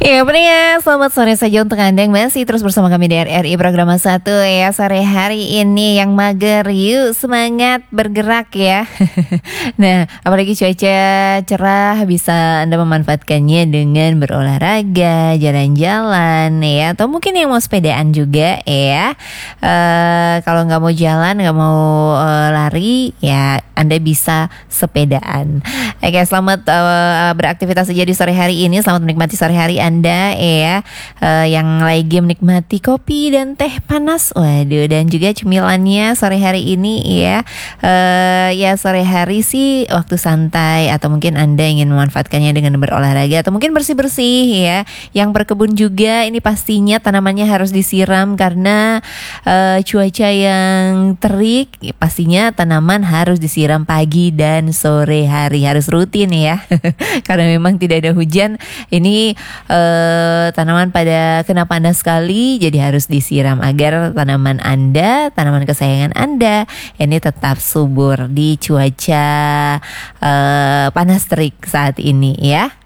Ya pendengar, selamat sore saja untuk Anda yang masih terus bersama kami di RRI Program 1 ya. Sore hari ini yang mager, yuk semangat bergerak ya. Nah, apalagi cuaca cerah, bisa Anda memanfaatkannya dengan berolahraga, jalan-jalan ya. Atau mungkin yang mau sepedaan juga ya. Kalau nggak mau jalan, nggak mau lari ya, Anda bisa sepedaan. Oke, selamat beraktivitas saja di sore hari ini. Selamat menikmati sore hari Anda ya, yang lagi menikmati kopi dan teh panas, waduh, dan juga cemilannya sore hari ini ya. Ya sore hari sih waktu santai, atau mungkin Anda ingin memanfaatkannya dengan berolahraga atau mungkin bersih-bersih ya. Yang berkebun juga ini pastinya tanamannya harus disiram karena cuaca yang terik, pastinya tanaman harus disiram pagi dan sore hari, harus rutin ya. Karena memang tidak ada hujan, ini tanaman pada kena panas sekali, jadi harus disiram agar tanaman Anda, tanaman kesayangan Anda ini tetap subur di cuaca panas terik saat ini ya.